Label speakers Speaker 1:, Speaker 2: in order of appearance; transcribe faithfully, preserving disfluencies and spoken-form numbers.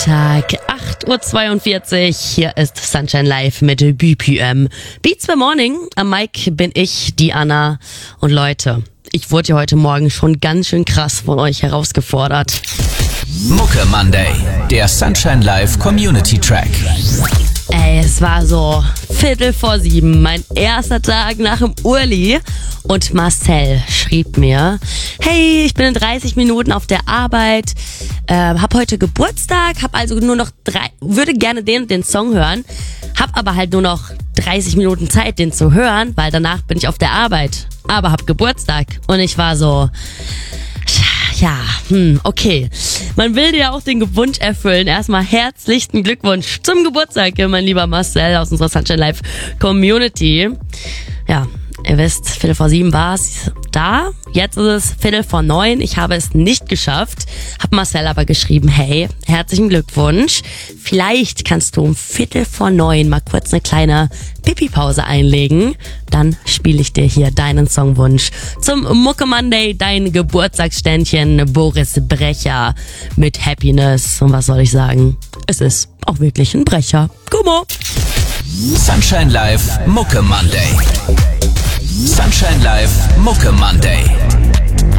Speaker 1: Tag, acht Uhr zweiundvierzig. Hier ist Sunshine Live mit B P M. Beats by Morning. Am Mic bin ich, die Anna. Und Leute, ich wurde ja heute Morgen schon ganz schön krass von euch herausgefordert.
Speaker 2: Mucke Monday, der Sunshine Live Community Track.
Speaker 1: Ey, es war so Viertel vor sieben, mein erster Tag nach dem Urli. Und Marcel schrieb mir, hey, ich bin in dreißig Minuten auf der Arbeit, äh, hab heute Geburtstag, hab also nur noch drei, würde gerne den den Song hören, hab aber halt nur noch dreißig Minuten Zeit, den zu hören, weil danach bin ich auf der Arbeit, aber hab Geburtstag. Und ich war so, ja, hm, okay. Man will dir auch den Wunsch erfüllen. Erstmal herzlichen Glückwunsch zum Geburtstag, mein lieber Marcel aus unserer Sunshine Live Community. Ja, ihr wisst, Viertel vor sieben war es da. Jetzt ist es Viertel vor neun. Ich habe es nicht geschafft. Hab Marcel aber geschrieben, hey, herzlichen Glückwunsch. Vielleicht kannst du um Viertel vor neun mal kurz eine kleine Pipi-Pause einlegen. Dann spiele ich dir hier deinen Songwunsch zum Mucke Monday, dein Geburtstagsständchen Boris Brecher mit Happiness. Und was soll ich sagen? Es ist auch wirklich ein Brecher. Gummo!
Speaker 2: Sunshine Live Mucke Monday. Sunshine Live Mucke Monday.